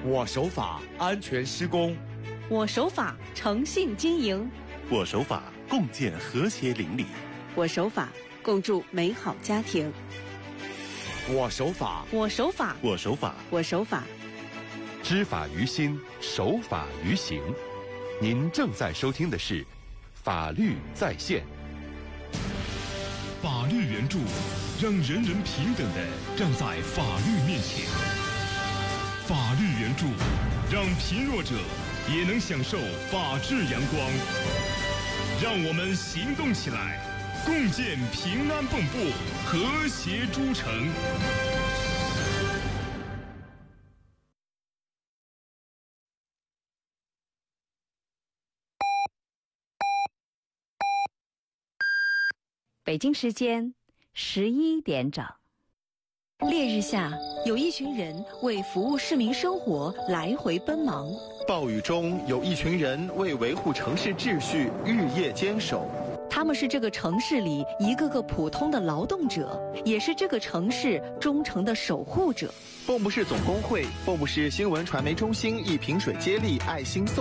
我守法，安全施工； 我守法，诚信经营； 我守法，共建和谐邻里； 我守法，共筑美好家庭。 我守法， 我守法， 我守法， 我守法。 知法于心，守法于行。您正在收听的是《法律在线》。 法律援助，让人人平等地站在法律面前。法律援助，让贫弱者也能享受法治阳光。让我们行动起来，共建平安蚌埠，和谐诸城。 北京时间11点整。 烈日下，有一群人为服务市民生活来回奔忙； 暴雨中，有一群人为维护城市秩序日夜坚守。 他们是这个城市里一个个普通的劳动者，也是这个城市忠诚的守护者。 蚌埠市总工会、蚌埠市新闻传媒中心一瓶水接力爱心送